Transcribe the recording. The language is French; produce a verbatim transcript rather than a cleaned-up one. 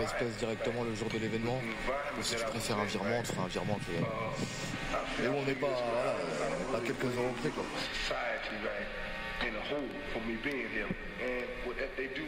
espèces directement le jour de l'événement. Et si tu préfères un virement, tu feras un virement qui est... Et on n'est pas, voilà, on n'est pas quelques euros près, quoi. In a whole for me being here, and what if they do